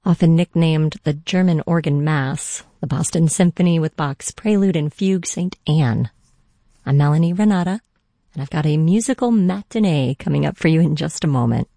often nicknamed the German Organ Mass, the Boston Symphony with Bach's Prelude and Fugue St. Anne. I'm Melanie Renata, and I've got a musical matinee coming up for you in just a moment.